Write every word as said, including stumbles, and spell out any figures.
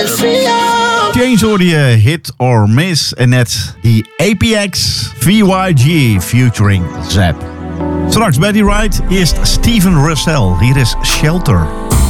Change hoorde je Hit or Miss en net die A P X V Y G featuring Zap. Straks Betty Wright, eerst Steven Russell. Hier is Shelter.